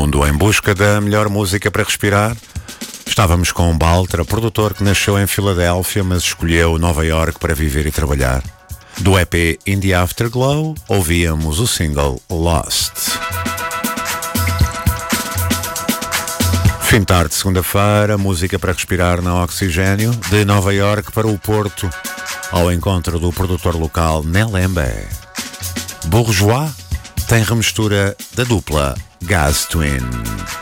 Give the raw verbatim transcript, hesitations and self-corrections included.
mundo em busca da melhor música para respirar. Estávamos com um Baltra, produtor que nasceu em Filadélfia, mas escolheu Nova York para viver e trabalhar. Do E P In The Afterglow, ouvíamos o single Lost. Fim de tarde, segunda-feira, música para respirar na Oxigênio, de Nova York para o Porto, ao encontro do produtor local Nelembe. Bourgeois tem remistura da dupla Gaz Twin.